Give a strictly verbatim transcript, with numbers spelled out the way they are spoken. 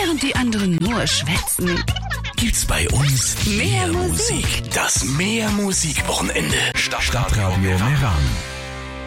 Während die anderen nur schwätzen, Gibt's bei uns mehr mehr Musik. Musik. Das Mehr Musik Wochenende. Stadtradio Stadtradio Meran.